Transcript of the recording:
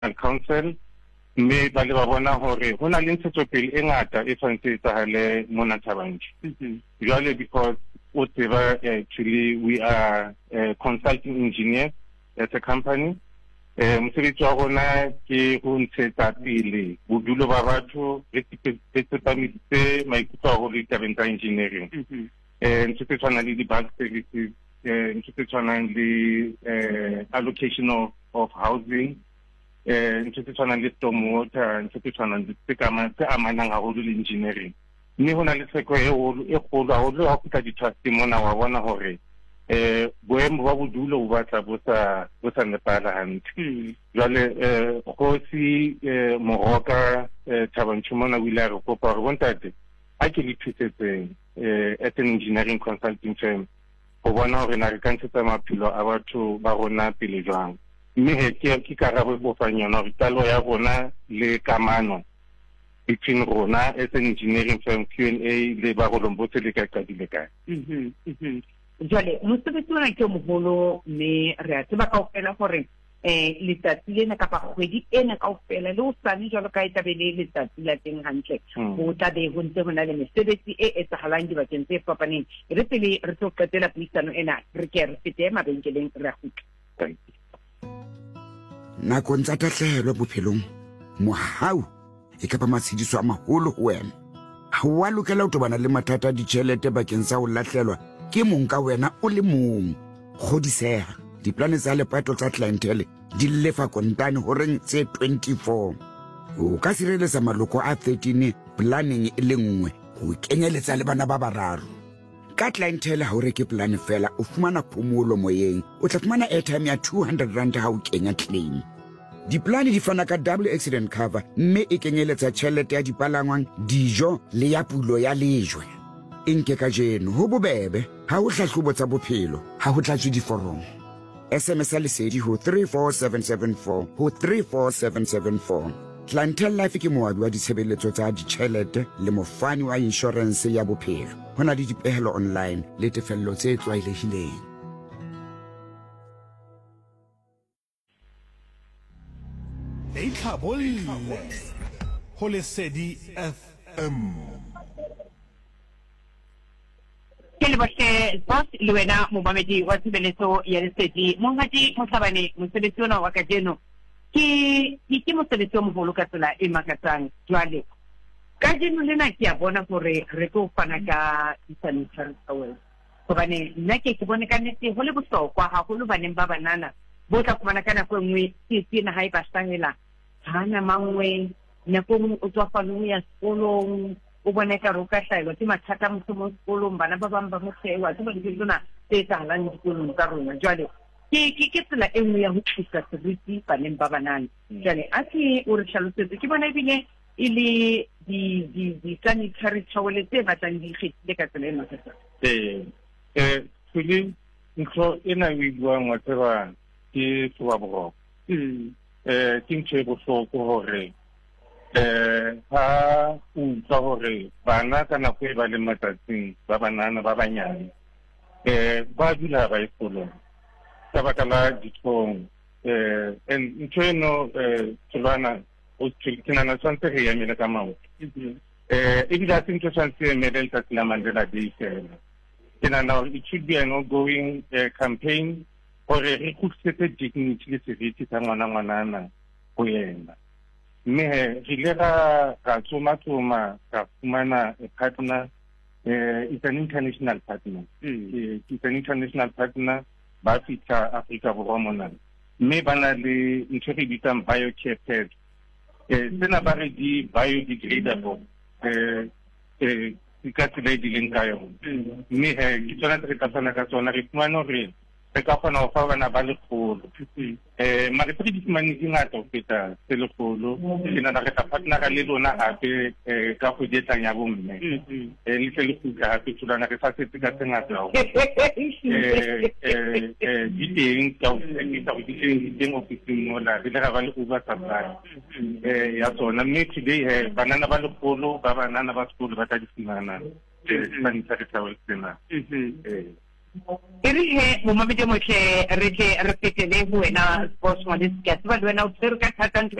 council mme ba le ba bona hore ho na le ntshetsopele e ngata e tshwanetse e etsahale mona Thabantjhe. Jwale because o tseba actually we are consulting engineers as a company. Mosebetsi wa rona ke ho ntshetsa pele bodulo ba batho re tsepamisitse maikutlo haholo ditabeng tsa engineering. Ntho tse tshwanang le di-bulk services, ntho tse tshwanang le allocation of housing, ntho tse tshwanang le stormwater, ntho tse tshwanang le tse amanang haholo le engineering. Mme ho na le tsheko e kgolo haholo ha o fihla di-trusteng mona wa bona hore boemo ba bodulo bo batla bo sa nepagala hantle. Jwale kgosi Moroka Thabantjhe mona o ile a re kopa hore bontate a ke le thusetseng as an engineering consulting firm go bona hore na re ka ntshetsa maphelo a batho ba rona pele jwang. Mme ke karabo e bofang yona hore talo ya rona le kamano between rona as an engineering firm Q&A le ba Rolombotshe le ka qadile kae. Jwale mosebetsi ona ke moholo mme re a tseba kaofela gore letsatsi lena kapa kgwedi ena kaofela le o sane jwalo ka e tlabe le letsatsi la teng hantle ho tlabe ho ntse ho na le mesebetsi e etsahalang dibakeng tse fapaneng. Re pele re tlo qetela puisano ena re ke re fete mabenkeleng re a kgutla. Nakong tsa tahlehelo bophelong mohau e kapa matshediso a maholo ho wena ha wa lokela ho tobana le mathata a ditjhelete bakeng sa ho lahlelwa ke mong ka wena o le mong. Kgodiseha diplane tsa lepato tsa clientele di lefa kontane horeng tse 24. O ka sireletsa maloko a 13 planning e le nngwe ho kenyeletsa le bana ba bararo. Ka clientele ha o reke plan fela o fumana phomolo moyeng, o tla fumana airtime ya 200 rand ha o kenya claim. Diplane di fana ka double accident cover mme e kenyeletsa tjhelete ya dipalangwang, dijo le ya pulo ya lejwe. Inke ka jeno ho bobebe ha o hlahlobo tsa bophelo ha ho tlatswe diforomo. SMS lesedi ho 34774 ho 34774. Clientele Life ke moabi wa ditshebeletso tsa ditjhelete le mofani wa insurance ya bophelo. Ho na le dipehelo online le tefello tse tlwaelehileng. Eitlhabolle ho Lesedi FM. Ke le bohle boss le wena momamedi wa tshebeletso ya Lesedi. Monghadi Mohlabane mosebetsi ona wa kajeno ke mosebetsi o moholo ka tsela e makatsang. Jwale kajeno lena ke a bona hore re tlo fana ka sanitary towels hobane nna ke bone ka nnete ho le bohlokwa haholo baneng ba banana bo tla fumana ka nako enngwe tsena ha e ba hlahela hana mangwe nako enngwe o tswa falong ya sekolong o bona ka ro ka hlaelwa ke mathata mo sekolong bana ba bang ba mothewa tse ba di tsona tse tsahalang dikolong tsa rona. Jwale ke tsela e nngwe ya ho thusa seriti baneng ba banana. Jwale a ke o re hlalosetse ke bona ebile e le di sanitary towel tse batlang di ikgethile ka tsela e makatsa. Tswile ntho ena e buang wa tseba ke tsoa boroko. Ke ntho e bohloko hore ha utlwa hore bana ka nako e ba le matsatsing ba banana ba banyane ba dula ba sekolong ka baka la dithong ntho eno tholwana o tshwana tshwantse re emele ka maoto ebile a se ntho tshwantse emele letsatsi la Mandela Day fela. Ke nahana hore it should be an ongoing campaign hore re kgutlisetse dignity le seriti sa ngwanana ho yena. Mme re ile ra tsoma ka fumana a partner, it's an international partner. It's an international partner ba fitla Afrika Borwa mona. Mme ba na le ntho re bitsang biocare pads. Tsena ba re di biodegradable ka tsela e di leng ka yona. Mme ke tsona re ka fana ka tsona re fumana hore re ka kgona ho fa bana ba lekgolo. Mare tse di fumane di ngata ho feta tse lekgolo. Ke nahana re tla partnera le lona hape ka go dietlang ya bomme. Le tle le kgutla hape tholwana re sa setse ka tse ngata haholo. Di teng ka di teng ofising mona re le ra ba le oversupply ya tsona. Mme today banana ba lekgolo ba banana ba sekolo ba tla di fumana sanitary towels tsena. ere he mo mamedi mo tle re tle re fetele ho wena sports ngwaneso ke a tseba le wena o tsere ka thata